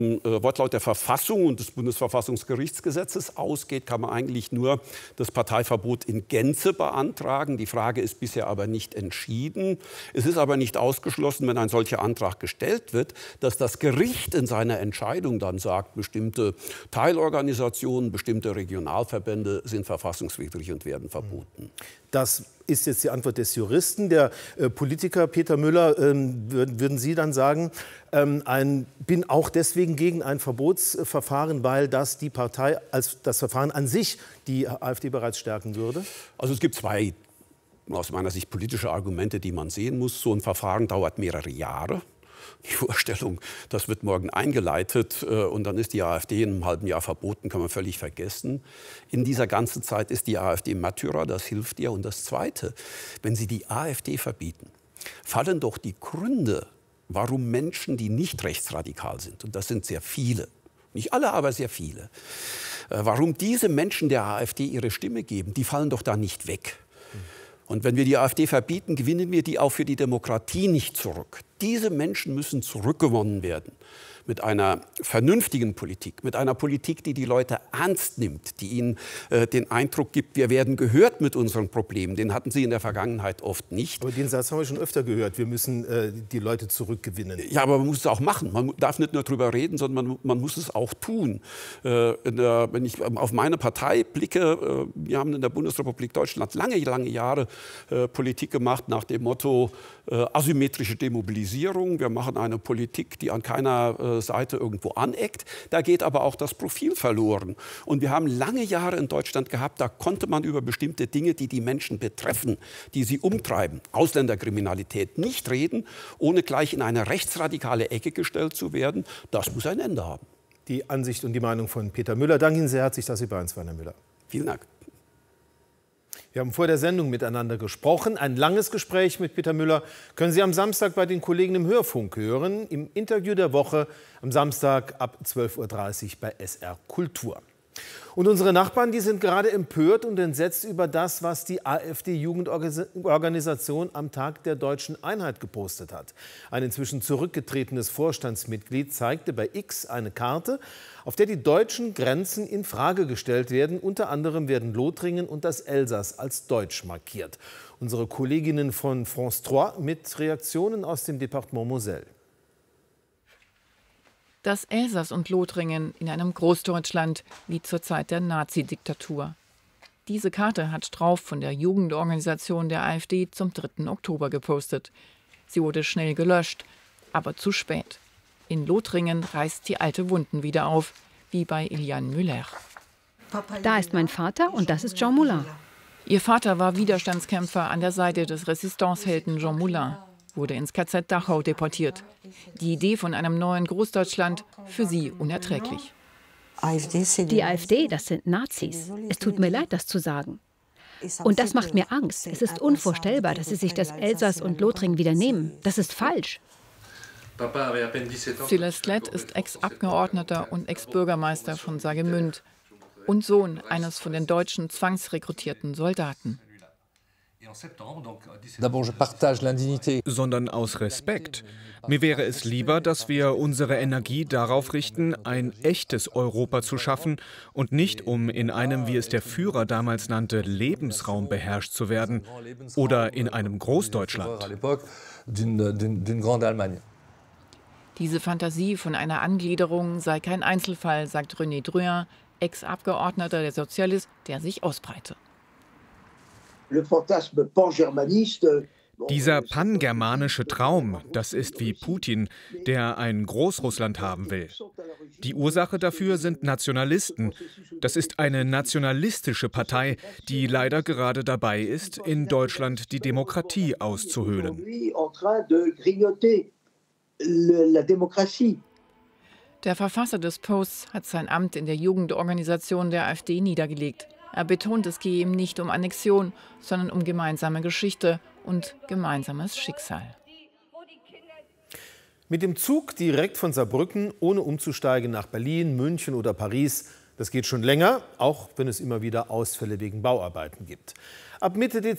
Wortlaut der Verfassung und des Bundesverfassungsgerichtsgesetzes ausgeht, kann man eigentlich nur das Parteiverbot in Gänze beantragen. Die Frage ist bisher aber nicht entschieden. Es ist aber nicht ausgeschlossen, wenn ein solcher Antrag gestellt wird, dass das Gericht in seiner Entscheidung dann sagt, bestimmte Teilorganisationen, bestimmte Regionalverbände sind verfassungswidrig und werden verboten. Das ist jetzt die Antwort des Juristen. Der Politiker Peter Müller, würden Sie dann sagen, bin auch deswegen gegen ein Verbotsverfahren, weil das die Partei als das Verfahren an sich die AfD bereits stärken würde? Also es gibt zwei, aus meiner Sicht, politische Argumente, die man sehen muss. So ein Verfahren dauert mehrere Jahre. Die Vorstellung, das wird morgen eingeleitet und dann ist die AfD in einem halben Jahr verboten, kann man völlig vergessen. In dieser ganzen Zeit ist die AfD Märtyrer, das hilft ihr. Und das Zweite, wenn Sie die AfD verbieten, fallen doch die Gründe, warum Menschen, die nicht rechtsradikal sind, und das sind sehr viele, nicht alle, aber sehr viele, warum diese Menschen der AfD ihre Stimme geben, die fallen doch da nicht weg. Und wenn wir die AfD verbieten, gewinnen wir die auch für die Demokratie nicht zurück. Diese Menschen müssen zurückgewonnen werden mit einer vernünftigen Politik, mit einer Politik, die die Leute ernst nimmt, die ihnen den Eindruck gibt, wir werden gehört mit unseren Problemen. Den hatten sie in der Vergangenheit oft nicht. Aber den Satz haben wir schon öfter gehört, wir müssen die Leute zurückgewinnen. Ja, aber man muss es auch machen. Man darf nicht nur drüber reden, sondern man muss es auch tun. Wenn ich auf meine Partei blicke, wir haben in der Bundesrepublik Deutschland lange Jahre Politik gemacht nach dem Motto asymmetrische Demobilisierung. Wir machen eine Politik, die an keiner Seite irgendwo aneckt. Da geht aber auch das Profil verloren. Und wir haben lange Jahre in Deutschland gehabt, da konnte man über bestimmte Dinge, die die Menschen betreffen, die sie umtreiben, Ausländerkriminalität, nicht reden, ohne gleich in eine rechtsradikale Ecke gestellt zu werden. Das muss ein Ende haben. Die Ansicht und die Meinung von Peter Müller. Danke Ihnen sehr herzlich, dass Sie bei uns waren, Herr Müller. Vielen Dank. Wir haben vor der Sendung miteinander gesprochen. Ein langes Gespräch mit Peter Müller können Sie am Samstag bei den Kollegen im Hörfunk hören. Im Interview der Woche am Samstag ab 12:30 Uhr bei SR Kultur. Und unsere Nachbarn, die sind gerade empört und entsetzt über das, was die AfD-Jugendorganisation am Tag der Deutschen Einheit gepostet hat. Ein inzwischen zurückgetretenes Vorstandsmitglied zeigte bei X eine Karte, auf der die deutschen Grenzen in Frage gestellt werden. Unter anderem werden Lothringen und das Elsass als deutsch markiert. Unsere Kolleginnen von France 3 mit Reaktionen aus dem Departement Moselle. Das Elsass und Lothringen in einem Großdeutschland wie zur Zeit der Nazi-Diktatur. Diese Karte hat Strauß von der Jugendorganisation der AfD zum 3. Oktober gepostet. Sie wurde schnell gelöscht, aber zu spät. In Lothringen reißt die alte Wunden wieder auf, wie bei Iliane Müller. Da ist mein Vater und das ist Jean Moulin. Ihr Vater war Widerstandskämpfer an der Seite des Resistance-Helden Jean Moulin, wurde ins KZ Dachau deportiert. Die Idee von einem neuen Großdeutschland für sie unerträglich. Die AfD, das sind Nazis. Es tut mir leid, das zu sagen. Und das macht mir Angst. Es ist unvorstellbar, dass sie sich das Elsass und Lothringen wieder nehmen. Das ist falsch. Silas Klett ist Ex-Abgeordneter und Ex-Bürgermeister von Saargemünd und Sohn eines von den Deutschen zwangsrekrutierten Soldaten. Sondern aus Respekt. Mir wäre es lieber, dass wir unsere Energie darauf richten, ein echtes Europa zu schaffen und nicht, um in einem, wie es der Führer damals nannte, Lebensraum beherrscht zu werden oder in einem Großdeutschland. Diese Fantasie von einer Angliederung sei kein Einzelfall, sagt René Drouin, Ex-Abgeordneter der Sozialist, der sich ausbreite. Dieser pangermanische Traum, das ist wie Putin, der ein Großrussland haben will. Die Ursache dafür sind Nationalisten. Das ist eine nationalistische Partei, die leider gerade dabei ist, in Deutschland die Demokratie auszuhöhlen. Der Verfasser des Posts hat sein Amt in der Jugendorganisation der AfD niedergelegt. Er betont, es gehe ihm nicht um Annexion, sondern um gemeinsame Geschichte und gemeinsames Schicksal. Mit dem Zug direkt von Saarbrücken, ohne umzusteigen nach Berlin, München oder Paris, das geht schon länger, auch wenn es immer wieder Ausfälle wegen Bauarbeiten gibt. Ab Mitte Dezember